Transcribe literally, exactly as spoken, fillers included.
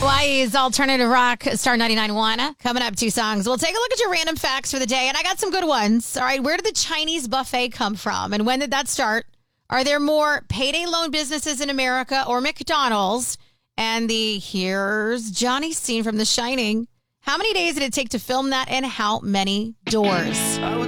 Hawaii's alternative rock, Star ninety-nine point one. Coming up, two songs. We'll take a look at your random facts for the day, and I got some good ones. All right, where did the Chinese buffet come from, and when did that start? Are there more payday loan businesses in America or McDonald's? And the here's Johnny scene from The Shining. How many days did it take to film that, and how many doors?